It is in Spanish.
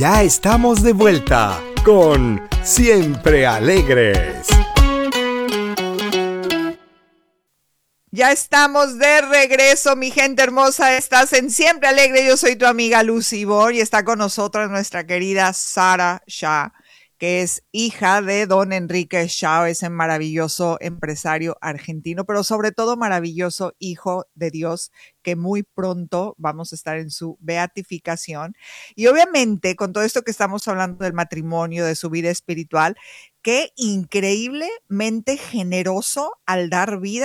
Ya estamos de vuelta con Siempre Alegres. Ya estamos de regreso, mi gente hermosa. Estás en Siempre Alegre. Yo soy tu amiga Lucy Bor y está con nosotros nuestra querida Sara Shah, que es hija de don Enrique Shah, ese maravilloso empresario argentino, pero sobre todo maravilloso hijo de Dios, que muy pronto vamos a estar en su beatificación. Y obviamente, con todo esto que estamos hablando del matrimonio, de su vida espiritual, qué increíblemente generoso al dar vida